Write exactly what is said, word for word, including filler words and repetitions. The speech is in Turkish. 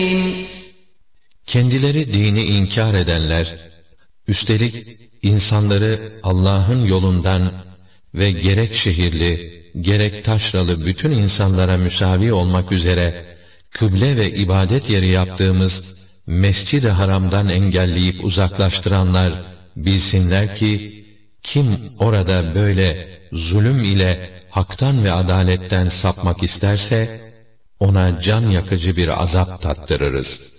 Kendileri dini inkar edenler, üstelik insanları Allah'ın yolundan ve gerek şehirli, gerek taşralı bütün insanlara müsavi olmak üzere kıble ve ibadet yeri yaptığımız Mescid-i Haram'dan engelleyip uzaklaştıranlar bilsinler ki, kim orada böyle zulüm ile haktan ve adaletten sapmak isterse, ona can yakıcı bir azap tattırırız.